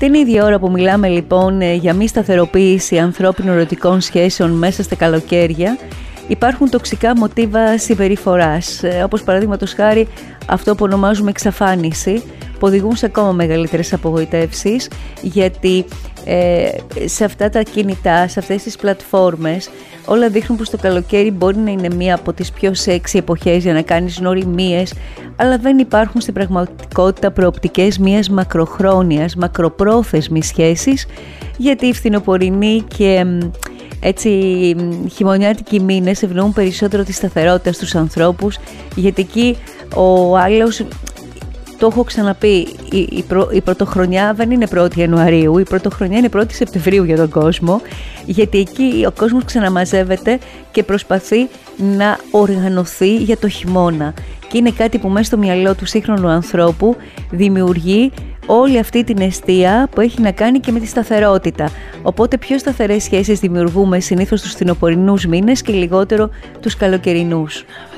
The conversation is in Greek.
Την ίδια ώρα που μιλάμε λοιπόν για μη σταθεροποίηση ανθρώπινων ερωτικών σχέσεων μέσα στα καλοκαίρια, υπάρχουν τοξικά μοτίβα συμπεριφοράς, όπως παραδείγματος χάρη αυτό που ονομάζουμε εξαφάνιση, που οδηγούν σε ακόμα μεγαλύτερες απογοητεύσεις, γιατί σε αυτά τα κινητά, σε αυτές τις πλατφόρμες, όλα δείχνουν πως το καλοκαίρι μπορεί να είναι μία από τις πιο σεξι εποχές για να κάνεις γνωριμίες, αλλά δεν υπάρχουν στην πραγματικότητα προοπτικές μιας μακροχρόνιας, μακροπρόθεσμης σχέσης, γιατί η φθινοπορεινή και έτσι χειμωνιάτικοι μήνες ευνοούν περισσότερο τη σταθερότητα στους ανθρώπους, γιατί εκεί ο άλλος, το έχω ξαναπεί, η πρωτοχρονιά δεν είναι 1η Ιανουαρίου, η πρωτοχρονιά είναι 1η Σεπτεμβρίου για τον κόσμο, γιατί εκεί ο κόσμος ξαναμαζεύεται και προσπαθεί να οργανωθεί για το χειμώνα. Και είναι κάτι που μέσα στο μυαλό του σύγχρονου ανθρώπου δημιουργεί όλη αυτή την αιστεία που έχει να κάνει και με τη σταθερότητα. Οπότε πιο σταθερές σχέσεις δημιουργούμε συνήθως τους φθινοπορεινούς μήνες και λιγότερο τους καλοκαιρινούς.